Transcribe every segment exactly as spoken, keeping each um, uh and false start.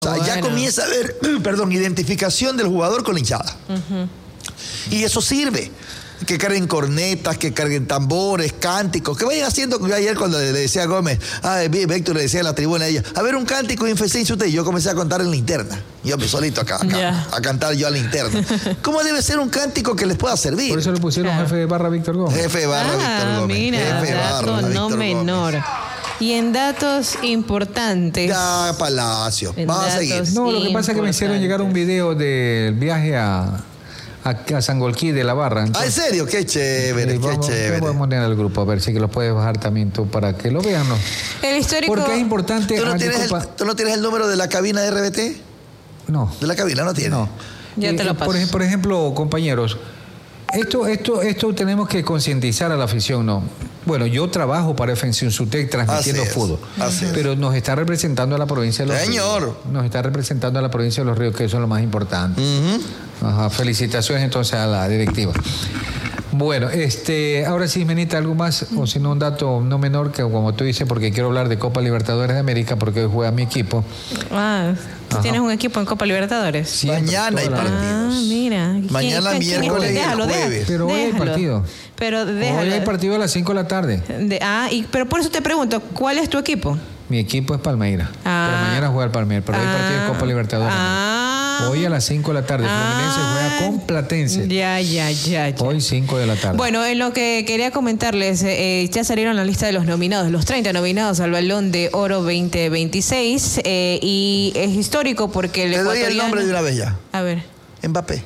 O sea, bueno. ya comienza a haber, perdón, identificación del jugador con la hinchada. Uh-huh. Y eso sirve. Que carguen cornetas, que carguen tambores, cánticos, que vayan haciendo. Yo ayer cuando le decía a Gómez, ah, Víctor le decía a la tribuna a ella, a ver un cántico y infecéis usted. Y yo comencé a contar en la interna. Yo me solito acá, acá yeah. a cantar yo a la interna. ¿Cómo debe ser un cántico que les pueda servir? Por eso le pusieron claro. jefe de barra Víctor Gómez. Jefe de barra ah, Víctor Gómez. Mira, jefe de dato barra, no Víctor menor. Gómez. Y en datos importantes. Ya, Palacio. Vamos a seguir. No, lo que pasa es que me hicieron llegar un video del viaje a, a, a Sangolquí de la barra. Entonces, ah, ¿en serio? Qué chévere, sí, qué vamos, chévere. Vamos a poner al grupo a ver si que lo puedes bajar también tú para que lo vean, ¿no? El histórico. Porque es importante. ¿Tú no, ah, tienes el, ¿Tú no tienes el número de la cabina de R B T? No. ¿De la cabina no tienes? No. Ya eh, te lo paso. Por, por ejemplo, compañeros, esto, esto, esto tenemos que concientizar a la afición, ¿no? Bueno, yo trabajo para F N C Unsutec transmitiendo así es, fútbol, así pero es. nos está representando a la provincia de Los Señor. Ríos. Nos está representando a la provincia de Los Ríos, que eso es lo más importante. Uh-huh. Ajá, felicitaciones entonces a la directiva. Bueno, este, ahora sí, Menita, algo más, o si no un dato no menor, que como tú dices, porque quiero hablar de Copa Libertadores de América, porque hoy juega mi equipo. Ah, ¿tú Ajá. tienes un equipo en Copa Libertadores? Sí, mañana hay partidos. Ah, mira. Mañana, miércoles y jueves. Pero hoy hay partido. Pero déjalo. Hoy hay partido a las cinco de la tarde. De, ah, y, pero por eso te pregunto, ¿cuál es tu equipo? Mi equipo es Palmeiras. Ah. Pero mañana juega el Palmeiras, pero ah. hay partido de Copa Libertadores. Ah. Hoy a las cinco de la tarde. Ah. Fluminense juega con Platense. Ya, ya, ya, ya. Hoy cinco de la tarde. Bueno, en lo que quería comentarles, eh, ya salieron la lista de los nominados, los treinta nominados al Balón de Oro veinte veintiséis. Eh, y es histórico porque el Te doy ecuatoriano... el nombre de una vez ya. A ver. Mbappé.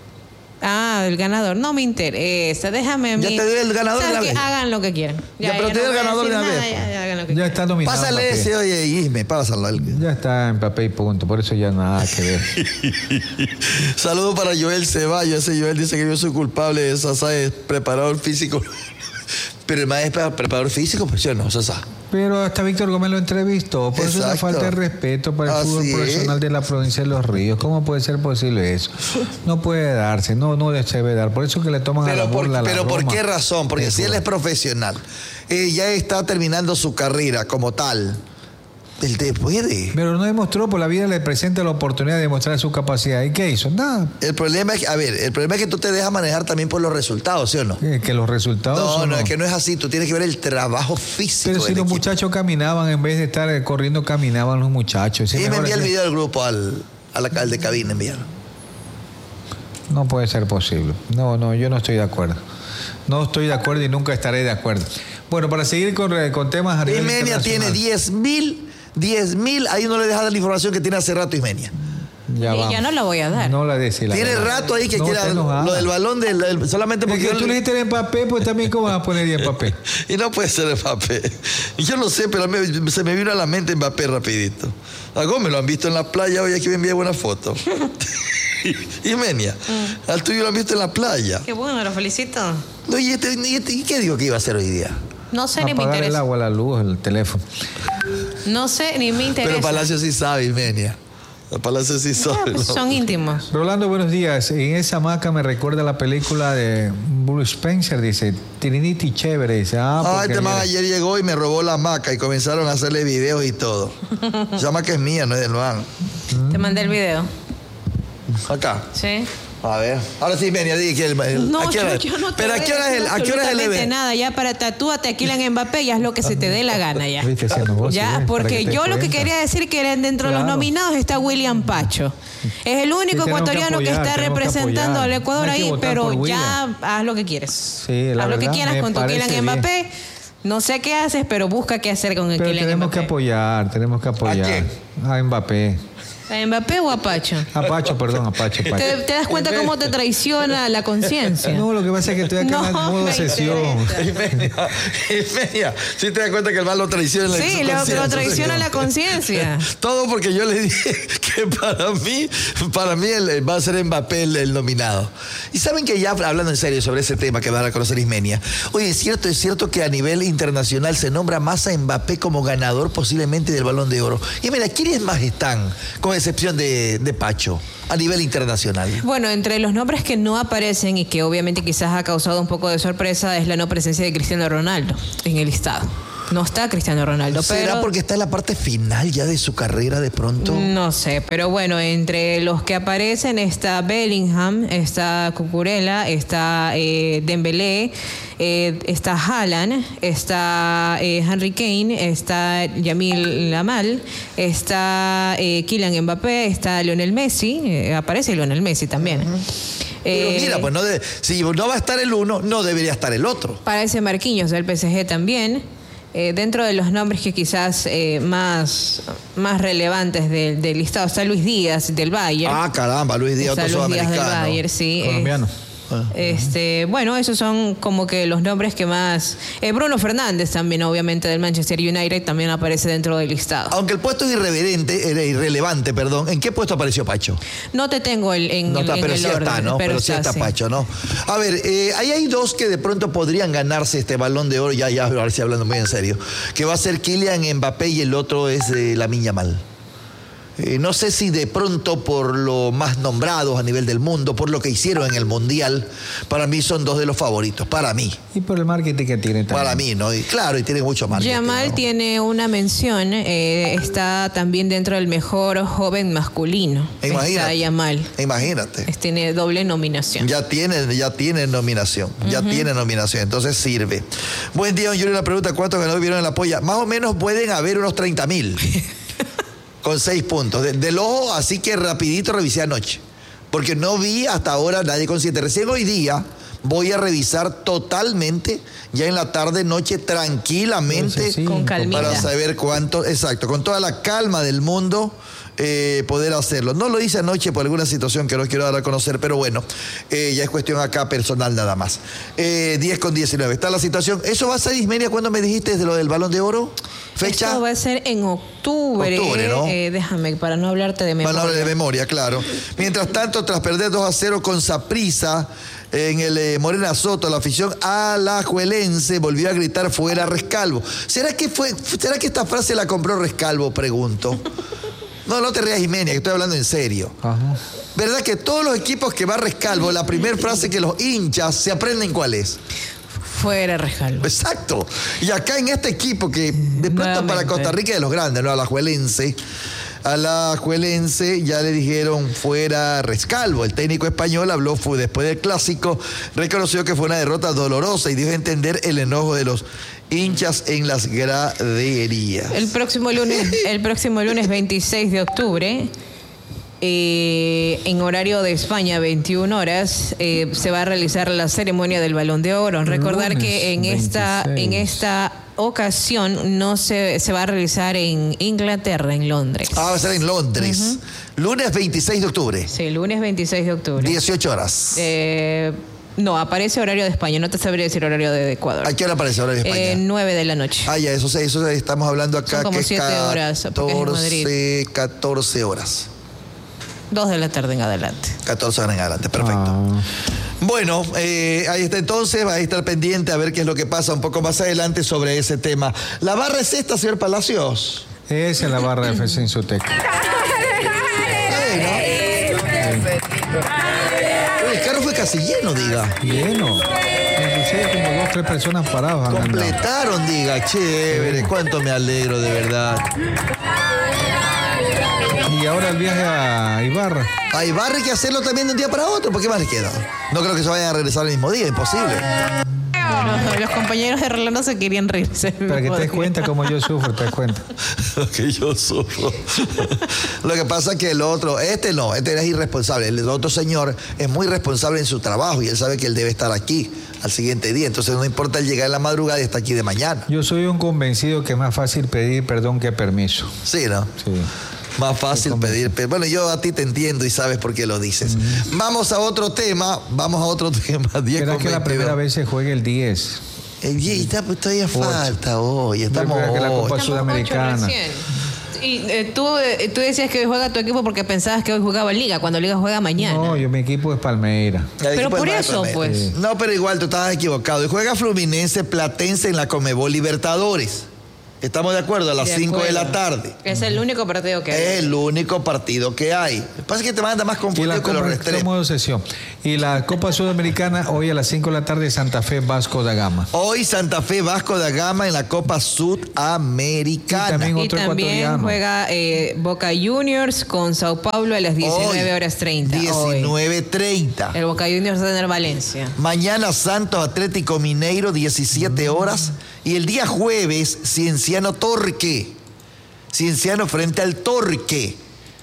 Ah, el ganador. No me interesa. Déjame a mí. Ya te doy el ganador de la vez. Hagan lo que quieran. Ya, ya pero ya te doy no el ganador de la vez. Ya, ya, hagan lo que ya está nominado. Pásale Mbappé. ese, oye, Isme, pásalo. Ya está Mbappé y punto. Por eso ya nada que ver. Saludos para Joel Ceballos. Ese Joel dice que yo soy culpable de esa, ¿sabes? Preparador físico. Pero el maestro es preparador físico, pues yo no, Sasa. Pero hasta Víctor Gómez lo entrevistó. Por Exacto. eso es una falta de respeto para el Así fútbol profesional es. de la provincia de Los Ríos. ¿Cómo puede ser posible eso? No puede darse, no, no se debe dar. Por eso que le toman pero a la burla por, a la Pero Roma. ¿por qué razón? Porque Eso. si él es profesional, eh, ya está terminando su carrera como tal. Él te puede. Pero no demostró, por la vida le presenta la oportunidad de demostrar su capacidad. ¿Y qué hizo? Nada. El problema es que, a ver, el problema es que tú te dejas manejar también por los resultados, ¿sí o no? Que, que los resultados No, son no, no, es que no es así. Tú tienes que ver el trabajo físico. Pero si del los equipo. muchachos caminaban, en vez de estar corriendo, caminaban los muchachos. Sí, me envía el que... video del grupo al, al alcalde de cabina, envíalo. No puede ser posible. No, no, yo no estoy de acuerdo. No estoy de acuerdo y nunca estaré de acuerdo. Bueno, para seguir con, con temas a nivel Ismenia tiene diez mil, diez mil, ahí no le dejas dar la información que tiene hace rato Ismenia. Ya, y ya no la voy a dar. No la des. La tiene verdad. rato ahí que no, quiera lo del balón del, del, solamente porque yo tú le dijiste el Mbappé, pues también cómo vas a poner el Mbappé. Y no puede ser Mbappé. Yo no sé, pero me, se me vino a la mente Mbappé rapidito. A Gómez lo han visto en la playa hoy, aquí me envía buena foto. Ismenia, mm. al tuyo lo han visto en la playa. Qué bueno, lo felicito. No, ¿y, este, y, este, ¿y qué digo que iba a hacer hoy día? No sé, ni me Apagar interesa. el agua, la luz, el teléfono. No sé, ni me interesa. Pero Palacio sí sabe, Ismenia. Palacio sí sabe. Ya, pues, ¿no? Son íntimos. Rolando, buenos días. En esa hamaca me recuerda la película de Bruce Spencer, dice, Trinity Chévere. Dice, ah, ah este ayer... man ayer llegó y me robó la hamaca y comenzaron a hacerle videos y todo. Esa hamaca es mía, no es del man. Te mandé el video. Acá. Sí. A ver. Ahora sí, Ismenia, di que el, el No, ¿a qué hora, yo, yo no te pero ¿a qué hora es el, a qué hora es el evento? Nada, ya para tatúate aquí en Mbappé y haz lo que se te dé la gana ya. ¿Viste? Vos, ya, sí, porque yo lo que quería decir que dentro claro. de los nominados está William Pacho. Es el único sí, ecuatoriano que, apoyar, que está representando que al Ecuador no ahí, pero ya haz lo que quieres. Sí, la haz lo verdad, que quieras con tu Kylian Mbappé. No sé qué haces, pero busca qué hacer con el pero Kylian tenemos Mbappé. que apoyar, tenemos que apoyar. ¿A quién? A Mbappé. ¿A Mbappé o a Pacho? A Pacho, perdón, a Pacho. Pacho. ¿Te, ¿Te das cuenta cómo te traiciona la conciencia? No, lo que pasa es que estoy acá no, en modo sesión. Ismenia, Ismenia, ¿sí te das cuenta que el mal lo traiciona en la Sí, lo, lo traiciona la conciencia. Todo porque yo le dije que para mí, para mí el, va a ser Mbappé el, el nominado. Y saben que ya hablando en serio sobre ese tema que van a conocer Ismenia, oye, es cierto, es cierto que a nivel internacional se nombra más a Mbappé como ganador posiblemente del Balón de Oro. Y mira, ¿quiénes más están con excepción de, de Pacho a nivel internacional? Bueno, entre los nombres que no aparecen y que obviamente quizás ha causado un poco de sorpresa es la no presencia de Cristiano Ronaldo en el listado. No está Cristiano Ronaldo, ¿Será pero... porque está en la parte final ya de su carrera de pronto? No sé, pero bueno, entre los que aparecen está Bellingham, está Cucurella, está eh, Dembélé, eh, está Haaland, está eh, Harry Kane, está Yamil Lamal, está eh, Kylian Mbappé, está Lionel Messi, eh, aparece Lionel Messi también. Uh-huh. Pero eh, mira, pues no debe, si no va a estar el uno, no debería estar el otro. Parece Marquinhos del P S G también. Eh, dentro de los nombres que quizás eh, más, más relevantes del, del listado está Luis Díaz del Bayern. Ah, caramba, Luis Díaz, está otro Luis Díaz sudamericano. del Bayern, sí. Colombiano. Eh, Este, bueno, esos son como que los nombres que más... Eh, Bruno Fernández también, obviamente, del Manchester United, también aparece dentro del listado. Aunque el puesto es irreverente, era irrelevante, perdón. ¿En qué puesto apareció Pacho? No te tengo el, en, no está, en pero el sí orden. está, ¿no? Pero, pero sí está, sí. Pacho, ¿no? A ver, eh, ahí hay dos que de pronto podrían ganarse este Balón de Oro, ya, ya, ahora sí hablando muy en serio, que va a ser Kylian Mbappé y el otro es eh, Lamine Yamal. Eh, no sé si de pronto por lo más nombrados a nivel del mundo, por lo que hicieron en el Mundial, para mí son dos de los favoritos, para mí. Y por el marketing que tiene también. Para mí, ¿no? Y claro, y tiene mucho marketing. Yamal, ¿no?, tiene una mención, eh, está también dentro del mejor joven masculino. Imagínate. Está Yamal. Imagínate. Es, tiene doble nominación. Ya tiene, ya tiene nominación, ya uh-huh. tiene nominación, entonces sirve. Buen día, don Julio, una pregunta, ¿cuántos ganadores vieron en la polla? Más o menos pueden haber unos treinta mil. Con seis puntos. De, del ojo, así que rapidito revisé anoche. Porque no vi hasta ahora nadie con siete. Recién hoy día voy a revisar totalmente, ya en la tarde, noche, tranquilamente. Sí, con calmita. Para saber cuánto, exacto, con toda la calma del mundo, eh, poder hacerlo. No lo hice anoche por alguna situación que no quiero dar a conocer, pero bueno, eh, ya es cuestión acá personal nada más. Eh, diez con diecinueve. Está la situación. ¿Eso va a ser, Ismenia, cuando me dijiste de lo del Balón de Oro? ¿Fecha? Esto va a ser en octubre. Octubre, ¿no? Eh, déjame, para no hablarte de memoria. Para no hablar de memoria, claro. Mientras tanto, tras perder dos a cero con Saprissa en el eh, Morena Soto, la afición alajuelense volvió a gritar fuera Rescalvo. ¿Será que fue, será que esta frase la compró Rescalvo? Pregunto. No, no te rías, Jimenia, que estoy hablando en serio. Ajá. ¿Verdad que todos los equipos que va Rescalvo, la primera frase que los hinchas se aprenden cuál es? Fuera Rescalvo. Exacto. Y acá en este equipo que de pronto Nuevamente. Para Costa Rica de los grandes, ¿no? Alajuelense. Alajuelense ya le dijeron fuera Rescalvo. El técnico español habló fue después del clásico, reconoció que fue una derrota dolorosa y dio a entender el enojo de los hinchas en las graderías. El próximo lunes, el próximo lunes veintiséis de octubre, Eh, en horario de España, veintiuna horas, eh, se va a realizar la ceremonia del Balón de Oro. Recordar Lunes, que en veintiséis. esta en esta ocasión no se, se va a realizar en Inglaterra, en Londres. Ah, va a ser en Londres. Uh-huh. Lunes veintiséis de octubre. Sí, lunes veintiséis de octubre. dieciocho horas. Eh, no, aparece horario de España, no te sabría decir horario de Ecuador. ¿A qué hora aparece horario de España? Eh, nueve de la noche. Ah, ya, eso, eso estamos hablando acá. Son como que siete horas, porque es en Madrid. catorce horas. Dos de la tarde en adelante. catorce horas en adelante, perfecto. Ah. Bueno, eh, ahí está entonces, va a estar pendiente a ver qué es lo que pasa un poco más adelante sobre ese tema. ¿La barra es esta, señor Palacios? Esa es la barra de F C Insuteca. El carro fue casi lleno, diga. Lleno. Inclusive como dos, tres personas paradas. Completaron, diga, chévere. Cuánto me alegro, de verdad. Y ahora el viaje a Ibarra. A Ibarra hay que hacerlo también de un día para otro, ¿por qué más les queda? No creo que se vayan a regresar el mismo día, imposible. Bueno, los compañeros de Rolando se querían reírse. Para que te des cuenta cómo yo sufro, te das cuenta. Lo que yo sufro. Lo que pasa es que el otro, este no, este es irresponsable. El otro señor es muy responsable en su trabajo y él sabe que él debe estar aquí al siguiente día. Entonces no importa el llegar en la madrugada y está aquí de mañana. Yo soy un convencido que es más fácil pedir perdón que permiso. Sí, ¿no? Sí. Más fácil pedir. Bueno, yo a ti te entiendo y sabes por qué lo dices. Mm. Vamos a otro tema. Vamos a otro tema. ¿Será que la primera vez se juegue el diez? El diez está, pues, todavía falta hoy. Estamos hoy. Que la Copa Estamos Sudamericana. Y eh, tú, eh, tú decías que hoy juega tu equipo porque pensabas que hoy jugaba Liga, cuando Liga juega mañana. No, yo mi equipo es Palmeiras. Pero por eso, pues. Sí. No, pero igual tú estabas equivocado. Y juega Fluminense Platense en la Conmebol Libertadores. Estamos de acuerdo, a las cinco de, de la tarde. Es el único partido que hay. Es el único partido que hay. Lo que pasa es que te manda más confundido que los restreños. Sesión. Y la Copa Sudamericana, hoy a las cinco de la tarde, Santa Fe Vasco da Gama. Hoy Santa Fe Vasco da Gama en la Copa Sudamericana. Y también, otro y también juega eh, Boca Juniors con Sao Paulo a las diecinueve horas treinta. diecinueve treinta. El Boca Juniors va a tener Valencia. Mañana Santos Atlético Mineiro, diecisiete horas. Y el día jueves, Cienciano Torque. Cienciano frente al Torque.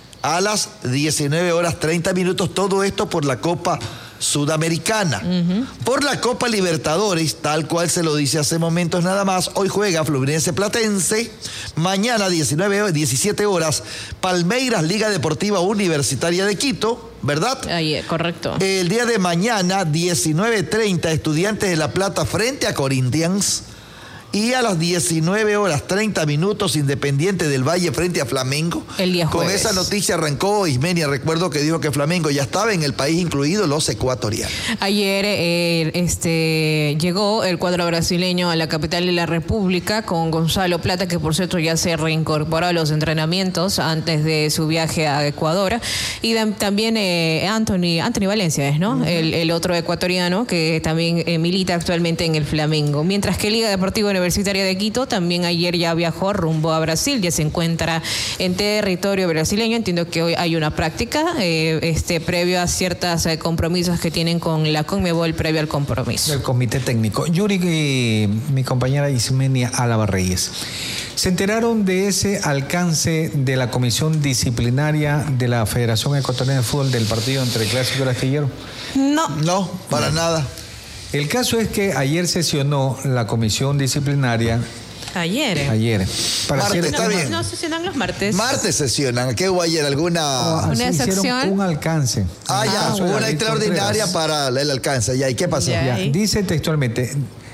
A las diecinueve horas treinta minutos. Todo esto por la Copa Sudamericana. Uh-huh. Por la Copa Libertadores, tal cual se lo dice hace momentos nada más. Hoy juega Fluminense Platense. Mañana, diecinueve, diecisiete horas, Palmeiras, Liga Deportiva Universitaria de Quito. ¿Verdad? Ahí, correcto. El día de mañana, diecinueve treinta, Estudiantes de La Plata frente a Corinthians. Y a las diecinueve horas treinta minutos, Independiente del Valle frente a Flamengo. El día jueves. Con esa noticia arrancó Ismenia. Recuerdo que dijo que Flamengo ya estaba en el país, incluidos los ecuatorianos. Ayer eh, este, llegó el cuadro brasileño a la capital de la República con Gonzalo Plata, que por cierto ya se reincorporó a los entrenamientos antes de su viaje a Ecuador. Y de, también eh, Anthony, Anthony Valencia es, ¿no? Uh-huh. El, el otro ecuatoriano que también eh, milita actualmente en el Flamengo. Mientras que Liga Deportiva Universitaria de Quito también ayer ya viajó rumbo a Brasil, ya se encuentra en territorio brasileño. Entiendo que hoy hay una práctica eh, este, previo a ciertos eh, compromisos que tienen con la Conmebol previo al compromiso. El comité técnico. Yuri y mi compañera Ismenia Álava Reyes, ¿se enteraron de ese alcance de la comisión disciplinaria de la Federación Ecuatoriana de Fútbol del partido entre el Clásico y el Astillero? No. No, para no. nada. El caso es que ayer sesionó la comisión disciplinaria. Ayer. Ayer. Para martes, no, está bien. No sesionan los martes. Martes sesionan. ¿Qué hubo ayer? ¿Alguna? Oh, una sección? Un alcance. Ah, ya. Hubo una extraordinaria Contreras. Para el alcance. Ya. ¿Y qué pasó? Ya, dice textualmente: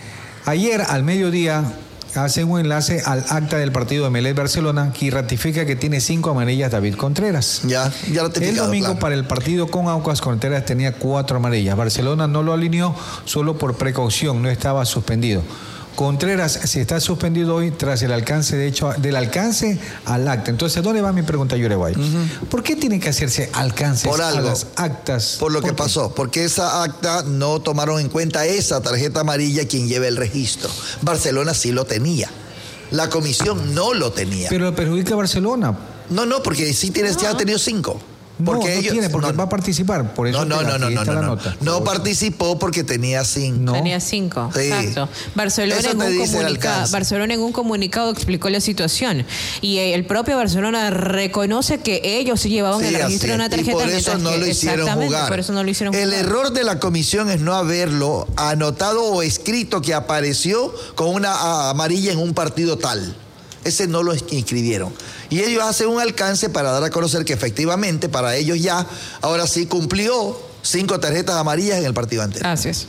ayer al mediodía hacen un enlace al acta del partido de Emelec Barcelona que ratifica que tiene cinco amarillas David Contreras. Ya, ya ratificado. El domingo claro. Para el partido con Aucas, Contreras tenía cuatro amarillas. Barcelona no lo alineó solo por precaución, no estaba suspendido. Contreras se está suspendido hoy tras el alcance, de hecho, del alcance al acta. Entonces, ¿dónde va mi pregunta, Yureguay? Uh-huh. ¿Por qué tiene que hacerse alcances por algo, a las actas? Por lo ¿Por que qué? pasó, porque esa acta no tomaron en cuenta esa tarjeta amarilla quien lleva el registro. Barcelona sí lo tenía. La comisión no lo tenía. Pero perjudica a Barcelona. No, no, porque sí tienes, ya ha tenido cinco. Porque no, no ellos, tiene, porque no, va a participar. Por eso no, no, no, no, no, no, no. no participó porque tenía cinco. No. Tenía cinco, sí. Exacto. Barcelona en, un comunica- Barcelona en un comunicado explicó la situación y el propio Barcelona reconoce que ellos se llevaban sí, el registro de una tarjeta. Y por eso no que, lo hicieron jugar. Por eso no lo hicieron el jugar. error de la comisión es no haberlo anotado o escrito que apareció con una amarilla en un partido tal. Ese no lo inscribieron. Y ellos hacen un alcance para dar a conocer que efectivamente para ellos ya, ahora sí cumplió cinco tarjetas amarillas en el partido anterior. Así es.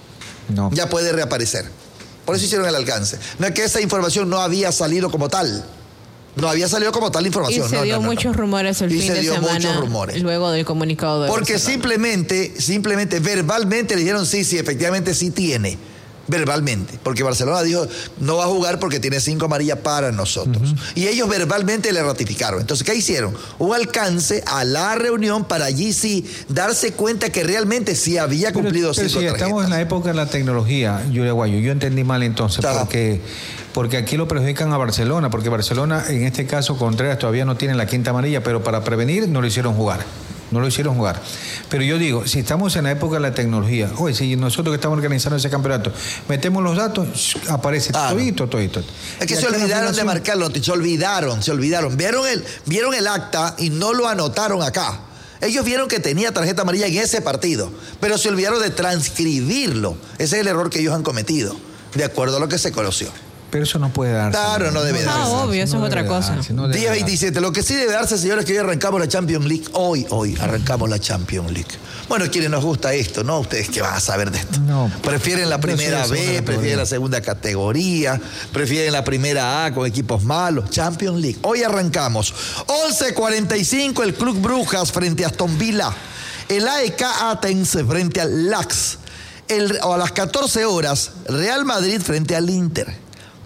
No. Ya puede reaparecer. Por eso hicieron el alcance. No es que esa información no había salido como tal. No había salido como tal la información. Y se no, dio no, no, muchos no. rumores el y fin se de dio semana muchos rumores. luego del comunicado de Porque Barcelona. simplemente, simplemente, verbalmente le dijeron sí, sí, efectivamente sí tiene. Verbalmente, porque Barcelona dijo no va a jugar porque tiene cinco amarillas para nosotros. Uh-huh. Y ellos verbalmente le ratificaron. Entonces, ¿qué hicieron? Un alcance a la reunión para allí sí darse cuenta que realmente sí había cumplido pero, pero cinco si tarjetas. Estamos en la época de la tecnología, Yureguayo. Yo entendí mal entonces, Ajá. porque porque aquí lo perjudican a Barcelona, porque Barcelona, en este caso, Contreras todavía no tiene la quinta amarilla, pero para prevenir no lo hicieron jugar. No lo hicieron jugar. Pero yo digo, si estamos en la época de la tecnología, oye, si nosotros que estamos organizando ese campeonato, metemos los datos, aparece ah, todito, todito. Es que se olvidaron de marcarlo, se olvidaron, se olvidaron. Vieron el, vieron el acta y no lo anotaron acá. Ellos vieron que tenía tarjeta amarilla en ese partido, pero se olvidaron de transcribirlo. Ese es el error que ellos han cometido, de acuerdo a lo que se conoció. Pero eso no puede darse. Claro, no debe darse. Ah, obvio, eso no es otra cosa. Darse, no diez veintisiete. Lo que sí debe darse, señores, que hoy arrancamos la Champions League. Hoy, hoy arrancamos la Champions League. Bueno, quienes nos gusta esto, ¿no? Ustedes que van a saber de esto. No. Prefieren la primera B, prefieren la segunda categoría, prefieren la primera A con equipos malos. Champions League. Hoy arrancamos. once cuarenta y cinco, el Club Brujas frente a Aston Villa. El A E K Athens frente al L A X. El, o a las catorce horas, Real Madrid frente al Inter.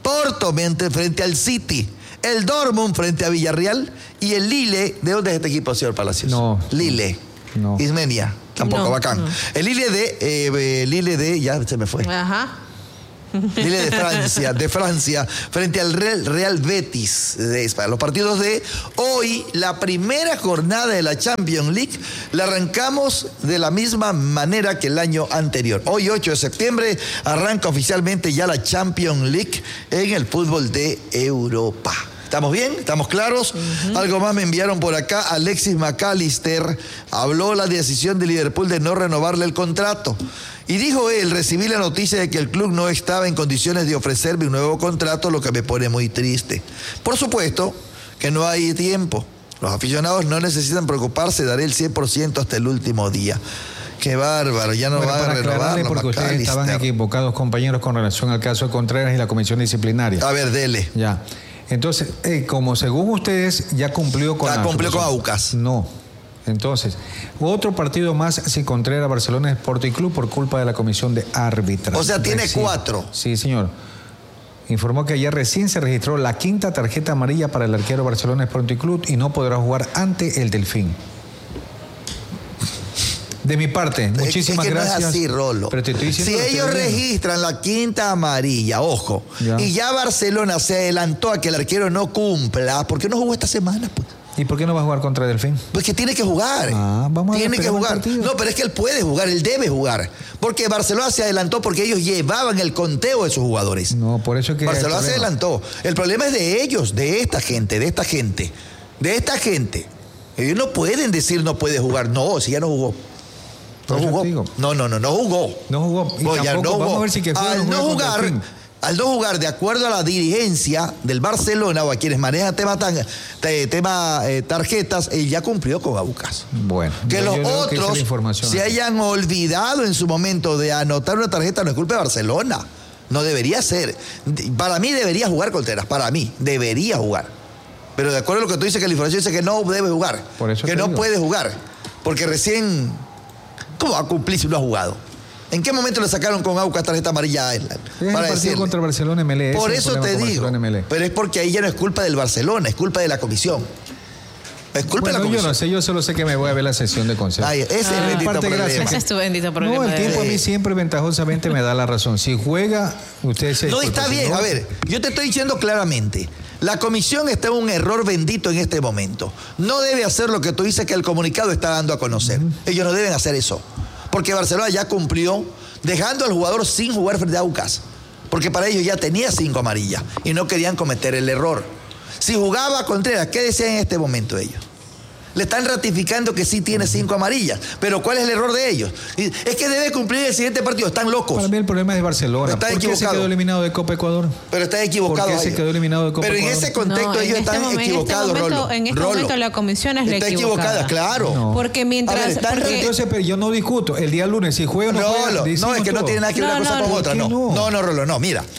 Porto frente al City. El Dortmund frente a Villarreal. Y el Lille. ¿De dónde es este equipo, señor Palacios? No. Lille. No. Ismenia. Tampoco, No, bacán. no. El Lille de... Eh, Lille de... Ya se me fue. Ajá. Lille de Francia, de Francia, frente al Real, Real Betis de España. Los partidos de hoy, la primera jornada de la Champions League, la arrancamos de la misma manera que el año anterior. Hoy, ocho de septiembre, arranca oficialmente ya la Champions League en el fútbol de Europa. ¿Estamos bien? ¿Estamos claros? Uh-huh. Algo más me enviaron por acá. Alexis McAllister habló la decisión de Liverpool de no renovarle el contrato. Y dijo él, recibí la noticia de que el club no estaba en condiciones de ofrecerme un nuevo contrato, lo que me pone muy triste. Por supuesto que no hay tiempo. Los aficionados no necesitan preocuparse, daré el cien por ciento hasta el último día. Qué bárbaro, ya no bueno, va a renovar. Porque ustedes estaban equivocados, compañeros, con relación al caso de Contreras y la comisión disciplinaria. A ver, dele. Ya. Entonces, eh, como según ustedes ya cumplió con... Ya cumplió con Aucas. No. Entonces, otro partido más si Contreras Barcelona Sporting Club por culpa de la comisión de árbitros. O sea, tiene Recién. cuatro. Sí, señor. Informó que ayer recién se registró la quinta tarjeta amarilla para el arquero Barcelona Sporting Club y no podrá jugar ante el Delfín. De mi parte, muchísimas es que gracias. No es así, Rolo. Pero te estoy diciendo si que ellos estoy registran la quinta amarilla, ojo, ya. y ya Barcelona se adelantó a que el arquero no cumpla, ¿por qué no jugó esta semana, pues? ¿Y por qué no va a jugar contra Delfín? Pues que tiene que jugar. Ah, vamos a Tiene que jugar. El no, pero es que él puede jugar, él debe jugar. Porque Barcelona se adelantó porque ellos llevaban el conteo de sus jugadores. No, por eso es que... Barcelona se adelantó. El problema es de ellos, de esta gente, de esta gente. De esta gente. Ellos no pueden decir no puede jugar. No, si ya no jugó. No jugó. No, no, no, no jugó. No jugó. Y Oye, tampoco, no jugó. Vamos a ver si que juega, Al no jugar... Al no jugar, de acuerdo a la dirigencia del Barcelona o a quienes manejan tema, tan, tema eh, tarjetas, él ya cumplió con Aucas. Bueno. Que los otros que se hayan olvidado en su momento de anotar una tarjeta no es culpa de Barcelona. No debería ser. Para mí debería jugar Contreras. Para mí debería jugar. Pero de acuerdo a lo que tú dices, que la información dice que no debe jugar. Por eso que no digo. puede jugar. Porque recién... ¿Cómo va a cumplir si no ha jugado? ¿En qué momento le sacaron con Aucas tarjeta amarilla a él? Es para el partido contra Barcelona M L E. Por eso te digo. Pero es porque ahí ya no es culpa del Barcelona, es culpa de la comisión. Es culpa bueno, de la comisión. Yo no sé, yo solo sé que me voy a ver la sesión de consejo. Ay, ese ah, es el bendito parte, problema. gracias. Ese es tu bendito problema. No, el tiempo a mí siempre ventajosamente me da la razón. Si juega, usted se... No, está bien. A ver, yo te estoy diciendo claramente. La comisión está en un error bendito en este momento. No debe hacer lo que tú dices que el comunicado está dando a conocer. Uh-huh. Ellos no deben hacer eso. Porque Barcelona ya cumplió dejando al jugador sin jugar frente a Aucas. Porque para ellos ya tenía cinco amarillas y no querían cometer el error. Si jugaba Contreras, ¿qué decían en este momento ellos? Le están ratificando que sí tiene cinco amarillas. Pero ¿cuál es el error de ellos? Es que debe cumplir el siguiente partido. Están locos. Para mí el problema es de Barcelona. Está ¿Por qué se quedó eliminado de Copa Ecuador? Pero está equivocado. ¿Por qué se quedó eliminado de Copa Pero Ecuador? en ese contexto no, ellos en están este momen- equivocados, en este momento, Rolo. En este Rolo. momento la comisión es la Está equivocada. equivocada, claro. No. Porque mientras... A ver, están porque- Entonces, pero yo no discuto. El día lunes, si juega o no juega, Rolo, no, es que no todo. tiene nada que ver No, una cosa no, con no, otra. ¿por No. qué no? no, no, Rolo, no. Mira,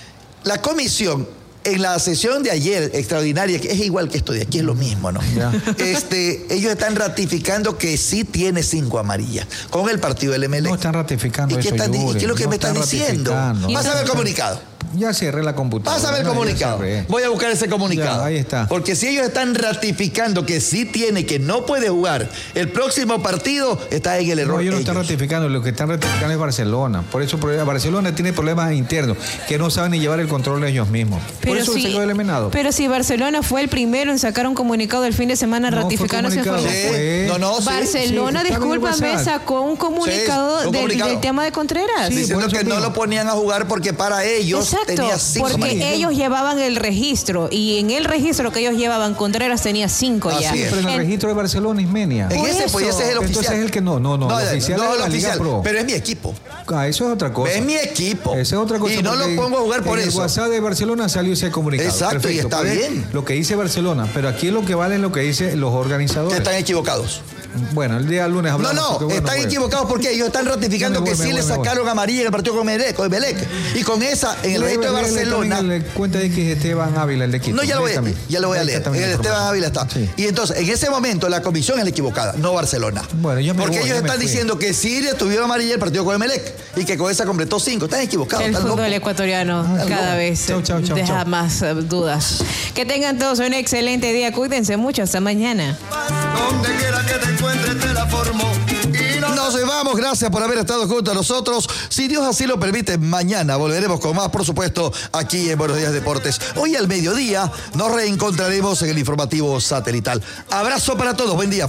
la comisión en la sesión de ayer, extraordinaria, que es igual que esto de aquí, es lo mismo, ¿no? Ya. Este, ellos están ratificando que sí tiene cinco amarillas con el partido del M L E. No están ratificando ¿Y qué, eso, están, ¿y Yuri. qué es lo que No me están están diciendo? ratificando. Vas a ver el comunicado. Ya cerré la computadora. Vas a ver el No, ya comunicado. cerré. Voy a buscar ese comunicado. Ya, ahí está. Porque si ellos están ratificando que sí tiene, que no puede jugar el próximo partido, está en el error. No, ellos no están ellos. ratificando, lo que están ratificando es Barcelona. Por eso Barcelona tiene problemas internos, que no saben ni llevar el control de ellos mismos. Por eso si, se quedó eliminado. pero si Barcelona fue el primero en sacar un comunicado el fin de semana No, fue ratificando esa comunicado. información. Fue- No, no, sí. Barcelona, sí, está en el discúlpame, WhatsApp. sacó un comunicado, Sí, un del, comunicado. del tema de Contreras. Sí, Diciendo por eso que no digo. lo ponían a jugar porque para ellos Exacto, tenía cinco porque amarillas. ellos llevaban el registro y en el registro que ellos llevaban Contreras tenía cinco Así ya. es. Pero en el En- registro de Barcelona, Ismenia. En Por ese, pues eso. ese es el oficial. Entonces es el que no, no, no, No, el oficial no, es de el la Liga oficial, Pro. pero es mi equipo. Ah, eso es otra cosa. Es mi equipo. Esa es otra cosa. Y no lo porque pongo a jugar por en eso. el WhatsApp de Barcelona salió ese comunicado. Exacto, y está Pues, bien. Lo que dice Barcelona, pero aquí lo que vale es lo que dicen los Que organizadores. están equivocados. Bueno, el día lunes No, hablamos. no, bueno, están bueno. equivocados porque ellos están ratificando Me voy, que me sí voy, le me voy. sacaron amarilla en el partido con Emelec, con Emelec. Y con esa, en el registro de Barcelona... Le cuenta de que es Esteban Ávila, el de Quito. No, ya lo voy a, ya lo voy a leer. En el Esteban Ávila está. Sí. Y entonces, en ese momento, la comisión es la equivocada, no Barcelona. Bueno, yo me Porque voy, ellos yo me están fui. diciendo que sí le tuvieron amarilla el partido con Emelec y que con esa completó cinco. Están equivocados. El están fútbol locos. ecuatoriano Ah, cada no. vez Chau, chau, chau, deja chau. más eh, dudas. Que tengan todos un excelente día. Cuídense mucho. Hasta mañana. Donde quiera que te encuentres te la formo. Y no Nos vamos, gracias por haber estado junto a nosotros. Si Dios así lo permite, mañana volveremos con más, por supuesto, aquí en Buenos Días Deportes. Hoy al mediodía nos reencontraremos en el informativo satelital. Abrazo para todos, buen día.